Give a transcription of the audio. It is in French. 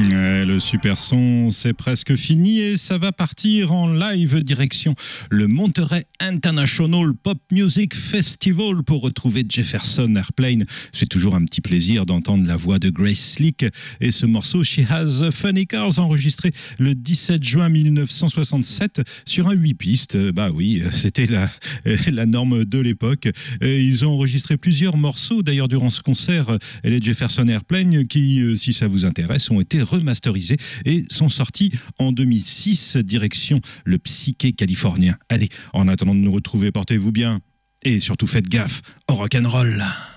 Le super son, c'est presque fini et ça va partir en live direction le Monterey International Pop Music Festival pour retrouver Jefferson Airplane. C'est toujours un petit plaisir d'entendre la voix de Grace Slick et ce morceau She Has Funny Cars enregistré le 17 juin 1967 sur un 8 pistes. Bah oui, c'était la norme de l'époque. Ils ont enregistré plusieurs morceaux d'ailleurs durant ce concert, les Jefferson Airplane qui, si ça vous intéresse, ont été remasterisés et sont sortis en 2006 direction le psyché californien. Allez, en attendant de nous retrouver, portez-vous bien et surtout faites gaffe au rock'n'roll.